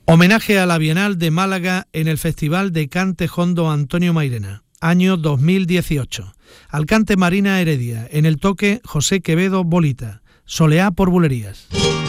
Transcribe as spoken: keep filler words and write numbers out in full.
Homenaje a la Bienal de Málaga en el Festival de Cante Jondo Antonio Mairena, año dos mil dieciocho. Al cante Marina Heredia, en el toque José Quevedo Bolita, Soleá por Bulerías.